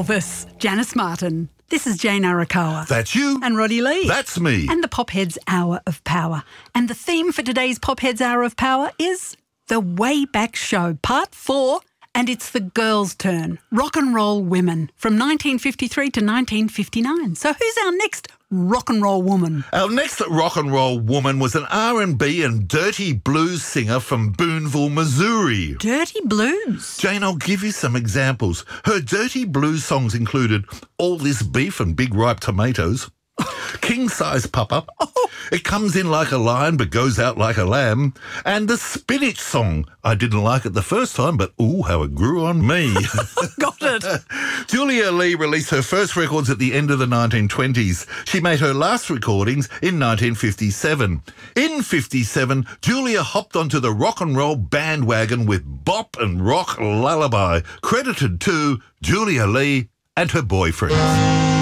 Elvis, Janice Martin. This is Jane Arakawa. That's you. And Roddy Lee. That's me. And the Popheads Hour of Power. And the theme for today's Popheads Hour of Power is The Way Back Show, Part 4, and it's the girls' turn. Rock and roll women from 1953 to 1959. So who's our next rock and roll woman? Our next rock and roll woman was an R&B and dirty blues singer from Boonville, Missouri. Dirty blues? Jane, I'll give you some examples. Her dirty blues songs included All This Beef and Big Ripe Tomatoes, King Size Papa, It Comes In Like a Lion But Goes Out Like a Lamb, and the Spinach Song. I didn't like it the first time, but ooh, how it grew on me. Got it. Julia Lee released her first records at the end of the 1920s. She made her last recordings in 1957. In 57, Julia hopped onto the rock and roll bandwagon with Bop and Rock Lullaby, credited to Julia Lee and her boyfriend.